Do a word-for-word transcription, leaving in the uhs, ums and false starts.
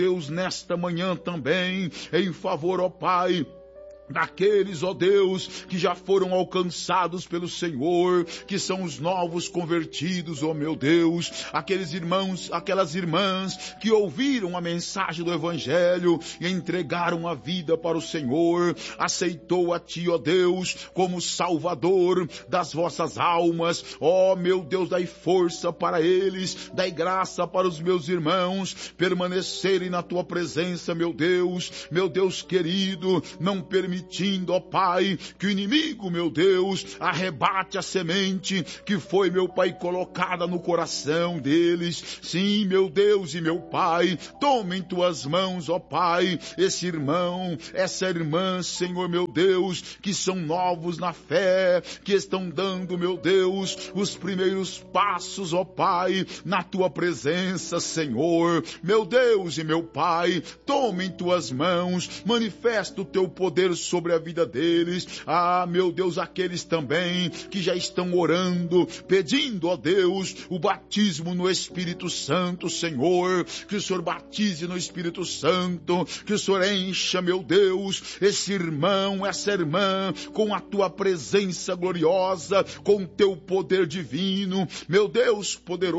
Deus, nesta manhã também, em favor, ó Pai, daqueles, ó Deus, que já foram alcançados pelo Senhor, que são os novos convertidos, ó meu Deus, aqueles irmãos, aquelas irmãs que ouviram a mensagem do Evangelho e entregaram a vida para o Senhor, aceitou a Ti, ó Deus, como Salvador das vossas almas, ó meu Deus, dai força para eles, dai graça para os meus irmãos permanecerem na Tua presença, meu Deus, meu Deus querido, não permitindo, ó Pai, que o inimigo, meu Deus, arrebate a semente que foi, meu Pai, colocada no coração deles. Sim, meu Deus e meu Pai, toma em Tuas mãos, ó Pai, esse irmão, essa irmã, Senhor, meu Deus, que são novos na fé, que estão dando, meu Deus, os primeiros passos, ó Pai, na Tua presença, Senhor, meu Deus e meu Pai, toma em Tuas mãos, manifesta o Teu poder sobre a vida deles. Ah, meu Deus, aqueles também que já estão orando, pedindo, ó Deus, o batismo no Espírito Santo, Senhor, que o Senhor batize no Espírito Santo, que o Senhor encha, meu Deus, esse irmão, essa irmã, com a Tua presença gloriosa, com o Teu poder divino, meu Deus poderoso,